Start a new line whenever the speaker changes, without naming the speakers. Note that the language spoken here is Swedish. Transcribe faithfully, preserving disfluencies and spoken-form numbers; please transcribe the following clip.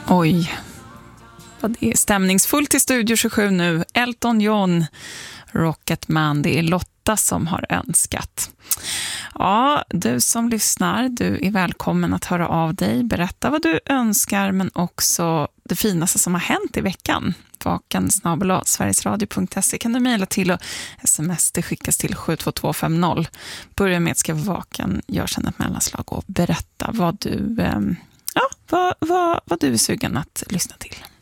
Oj, vad det är stämningsfullt i Studio tjugosju nu. Elton John, Rocketman, det är Lotta som har önskat. Ja, du som lyssnar, du är välkommen att höra av dig. Berätta vad du önskar, men också det finaste som har hänt i veckan. Vakan snabel-a sverigesradio punkt se kan du mejla till, och sms det skickas till sju två två fem noll. Börja med att skriva Vakan, gör sedan ett mellanslag och berätta vad du, ja, vad, vad, vad du är sugen att lyssna till.